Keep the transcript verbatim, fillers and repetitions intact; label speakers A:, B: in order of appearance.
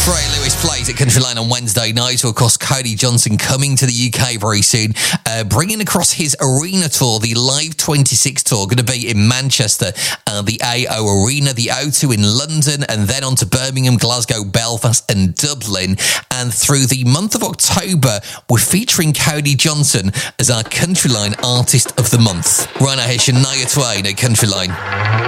A: Ray Lewis plays at Countryline on Wednesday night. Of course, Cody Johnson coming to the U K very soon, uh, bringing across his arena tour, the Live twenty-six tour, going to be in Manchester, uh, the A O Arena, the O two in London, and then on to Birmingham, Glasgow, Belfast and Dublin. And through the month of October, we're featuring Cody Johnson as our Countryline Artist of the Month. Right now, here's Shania Twain at Countryline.